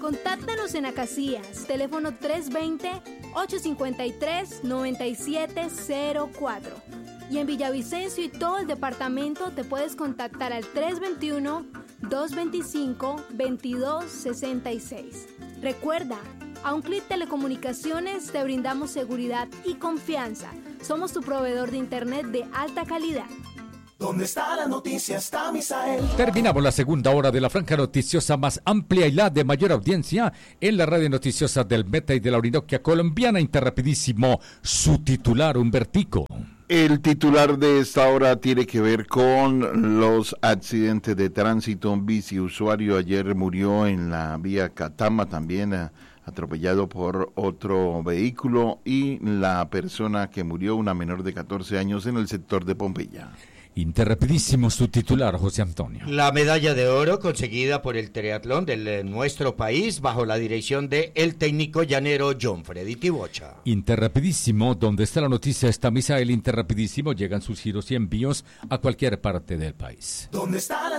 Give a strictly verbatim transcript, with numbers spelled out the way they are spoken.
Contáctanos en Acacías, teléfono tres dos cero, ocho cinco tres, nueve siete cero cuatro. Y en Villavicencio y todo el departamento te puedes contactar al tres dos uno, dos dos cinco, dos dos seis seis. Recuerda, a Un Clic Telecomunicaciones te brindamos seguridad y confianza. Somos tu proveedor de internet de alta calidad. ¿Dónde está la noticia? Está Misael. Terminamos la segunda hora de la franja noticiosa más amplia y la de mayor audiencia en la radio noticiosa del Meta y de la Orinoquia colombiana. Interrapidísimo, su titular, Humbertico. El titular de esta hora tiene que ver con los accidentes de tránsito. Un biciusuario ayer murió en la vía Catama, también eh, atropellado por otro vehículo, y la persona que murió, una menor de catorce años, en el sector de Pompeya. Interrapidísimo, su titular, José Antonio. La medalla de oro conseguida por el triatlón de eh, nuestro país bajo la dirección de el técnico llanero John Freddy Tibocha. Interrapidísimo, donde está la noticia, está Misael. Interrapidísimo, llegan sus giros y envíos a cualquier parte del país. ¿Dónde está la